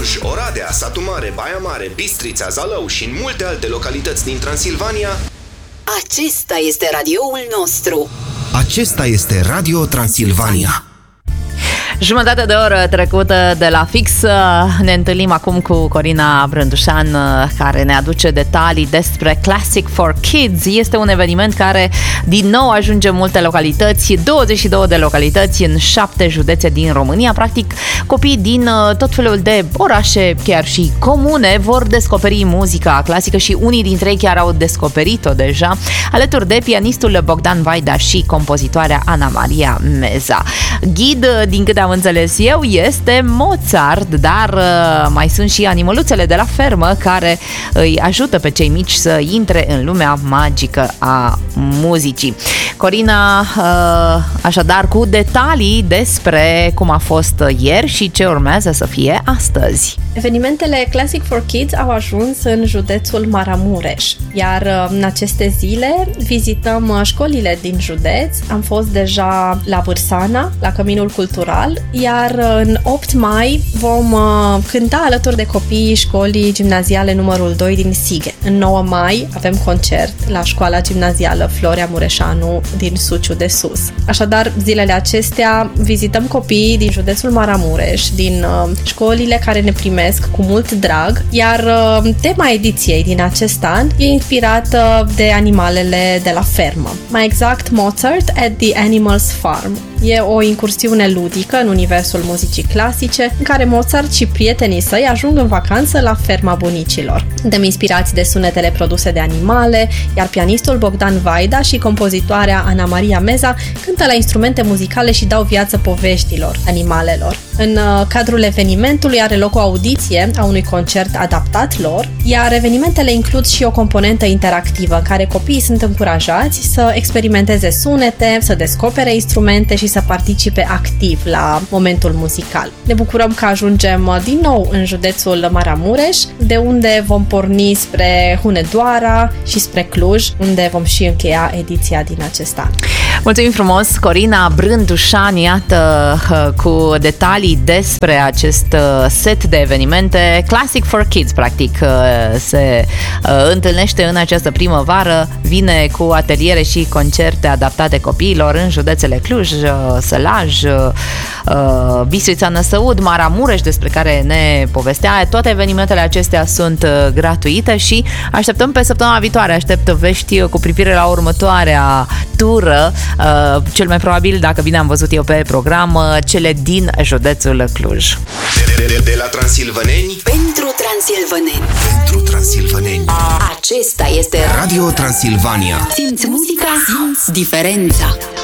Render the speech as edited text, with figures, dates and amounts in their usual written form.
Cluj, Oradea, Satu Mare, Baia Mare, Bistrița, Zalău și în multe alte localități din Transilvania. Acesta este radioul nostru. Acesta este Radio Transilvania. Jumătate de oră trecută de la fix. Ne întâlnim acum cu Corina Brândușan, care ne aduce detalii despre Classic for Kids. Este un eveniment care din nou ajunge în multe localități, 22 de localități în 7 județe din România. Practic, copii din tot felul de orașe, chiar și comune, vor descoperi muzica clasică și unii dintre ei chiar au descoperit-o deja, alături de pianistul Bogdan Vaida și compozitoarea Ana Maria Meza. Ghid, din câte am înțeles eu, este Mozart, dar mai sunt și animăluțele de la fermă care îi ajută pe cei mici să intre în lumea magică a muzicii. Corina, așadar, cu detalii despre cum a fost ieri și ce urmează să fie astăzi. Evenimentele Classic for Kids au ajuns în județul Maramureș, iar în aceste zile vizităm școlile din județ. Am fost deja la Vârsana, la Căminul Cultural, iar în 8 mai vom cânta alături de copiii școlii gimnaziale numărul 2 din Sighe. În 9 mai avem concert la școala gimnazială Florea Mureșanu din Suciu de Sus. Așadar, zilele acestea vizităm copiii din județul Maramureș, din școlile care ne primesc cu mult drag, iar tema ediției din acest an e inspirată de animalele de la fermă. Mai exact, Mozart at the Animals Farm. E o incursiune ludică în universul muzicii clasice, în care Mozart și prietenii săi ajung în vacanță la ferma bunicilor. Suntem inspirați de sunetele produse de animale, iar pianistul Bogdan Vaida și compozitoarea Ana Maria Meza cântă la instrumente muzicale și dau viață poveștilor animalelor. În cadrul evenimentului are loc o audiție a unui concert adaptat lor, iar evenimentele includ și o componentă interactivă în care copiii sunt încurajați să experimenteze sunete, să descopere instrumente și să participe activ la momentul muzical. Ne bucurăm că ajungem din nou în județul Maramureș, de unde vom porni spre Hunedoara și spre Cluj, unde vom și încheia ediția din acest an. Mulțumim frumos, Corina Brândușan, iată, cu detalii despre acest set de evenimente Classic for Kids, practic se întâlnește în această primăvară, vine cu ateliere și concerte adaptate copiilor în județele Cluj, Sălaj, Bistrița, Năsăud, Maramureș, despre care ne povestea. Toate evenimentele acestea sunt gratuite și așteptăm pe săptămâna viitoare, aștept vești cu privire la următoarea tură, cel mai probabil, dacă bine am văzut eu pe program, cele din județul Cluj. De la transilvăneni Pentru transilvăneni. pentru transilvăneni. Acesta este Radio Transilvania. Simți muzica, simți diferența.